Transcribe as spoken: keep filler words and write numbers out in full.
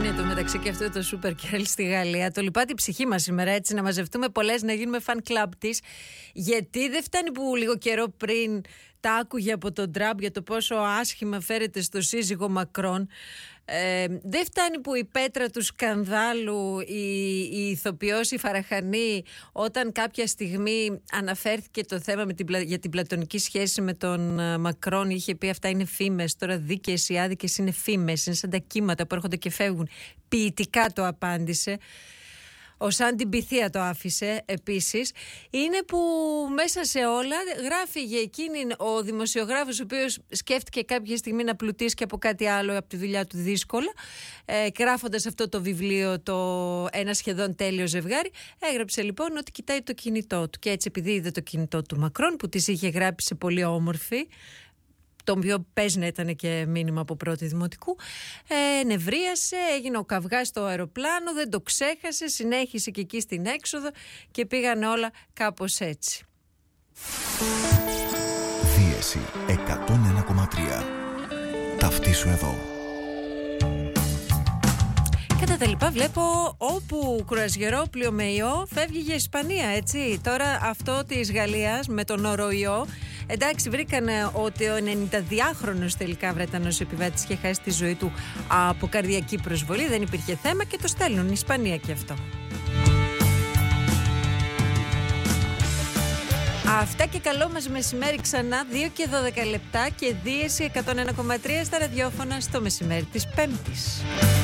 Είναι το μεταξύ και αυτό το Supergirl στη Γαλλία. Το λυπάται η ψυχή μας σήμερα, έτσι, να μαζευτούμε πολλές, να γίνουμε fan club της. Γιατί δεν φτάνει που λίγο καιρό πριν τα άκουγε από τον Τραμπ για το πόσο άσχημα φέρεται στο σύζυγο Μακρόν. Ε, δεν φτάνει που η πέτρα του σκανδάλου, η, η ηθοποιός, η Φαραχανή, όταν κάποια στιγμή αναφέρθηκε το θέμα με την, για την πλατωνική σχέση με τον uh, Μακρόν, είχε πει αυτά είναι φήμες, τώρα δίκαιες ή άδικες είναι φήμες, είναι σαν τα κύματα που έρχονται και φεύγουν. Ποιητικά το απάντησε. Ως αντιπιθία το άφησε επίσης. Είναι που μέσα σε όλα γράφει εκείνη ο δημοσιογράφος, ο οποίος σκέφτηκε κάποια στιγμή να πλουτίσει και από κάτι άλλο από τη δουλειά του δύσκολα, ε, γράφοντας αυτό το βιβλίο, το Ένα σχεδόν τέλειο ζευγάρι. Έγραψε λοιπόν ότι κοιτάει το κινητό του, και έτσι επειδή είδε το κινητό του Μακρόν που της είχε γράψει σε πολύ όμορφη, τον οποίο παίζει να ήταν και μήνυμα από πρώτη δημοτικού, ε, νευρίασε, έγινε ο καυγάς στο αεροπλάνο, δεν το ξέχασε, συνέχισε και εκεί στην έξοδο και πήγαν όλα κάπως έτσι. Δίεση εκατόν ένα κόμμα τρία. Ταυτίσου εδώ. Κατά τα λοιπά βλέπω όπου κρουαζιερόπλοιο με ιό φεύγει για Ισπανία, έτσι. Τώρα αυτό της Γαλλίας με τον οροϊό, εντάξει, βρήκανε ότι ο ενενηνταδυάχρονος τελικά Βρετανός επιβάτης είχε χάσει τη ζωή του από καρδιακή προσβολή, δεν υπήρχε θέμα και το στέλνουν η Ισπανία και αυτό. Αυτά και καλό μας μεσημέρι ξανά, δύο και δώδεκα λεπτά και Δίεση εκατόν ένα κόμμα τρία στα ραδιόφωνα στο μεσημέρι της Πέμπτης.